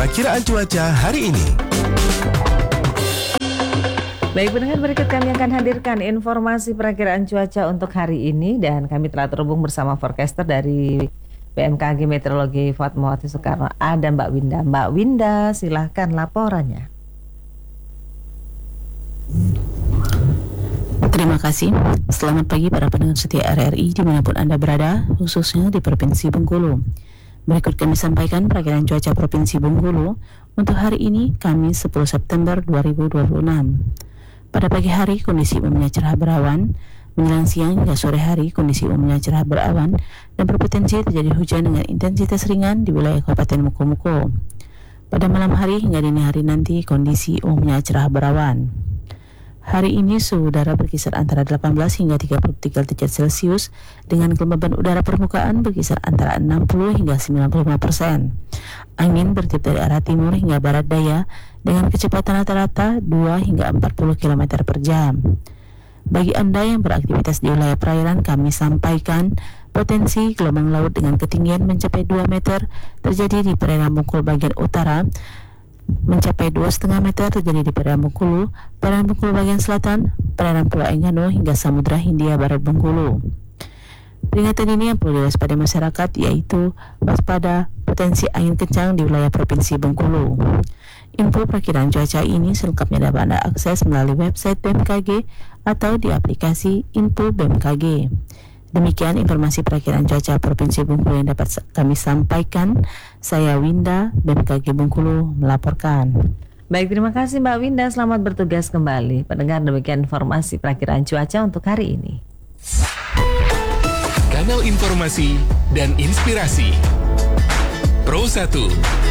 Perakiraan cuaca hari ini. Baik pendengar, berikut kami akan hadirkan informasi perakiraan cuaca untuk hari ini, dan kami telah terhubung bersama forecaster dari BMKG Meteorologi Fatmawati Soekarno. Ada Mbak Winda. Mbak Winda, silahkan laporannya. Terima kasih. Selamat pagi para pendengar setia RRI dimanapun Anda berada, khususnya di Provinsi Bengkulu. Berikut kami sampaikan perakiraan cuaca Provinsi Bengkulu untuk hari ini, Kamis 10 September 2026. Pada pagi hari kondisi umumnya cerah berawan, menjelang siang hingga sore hari kondisi umumnya cerah berawan dan berpotensi terjadi hujan dengan intensitas ringan di wilayah Kabupaten Mukomuko. Pada malam hari hingga dini hari nanti kondisi umumnya cerah berawan. Hari ini suhu udara berkisar antara 18 hingga 33 derajat Celcius dengan kelembaban udara permukaan berkisar antara 60 hingga 95%. Angin bertiup dari arah timur hingga barat daya dengan kecepatan rata-rata 2 hingga 40 km per jam. Bagi Anda yang beraktivitas di wilayah perairan, kami sampaikan potensi gelombang laut dengan ketinggian mencapai 2 meter terjadi di perairan Bengkulu bagian utara, mencapai 2,5 meter terjadi di perairan Bengkulu bagian selatan, perairan Pulau Enggano hingga Samudra Hindia Barat Bengkulu. Peringatan ini yang perlu diwaspadai masyarakat yaitu waspada potensi angin kencang di wilayah Provinsi Bengkulu. Info perakiraan cuaca ini selengkapnya dapat Anda akses melalui website BMKG atau di aplikasi Info BMKG. Demikian informasi perakiraan cuaca Provinsi Bengkulu yang dapat kami sampaikan. Saya Winda, BMKG Bengkulu melaporkan. Baik, terima kasih Mbak Winda, selamat bertugas kembali. Pendengar, demikian informasi perakiraan cuaca untuk hari ini. Kanal informasi dan inspirasi Pro 1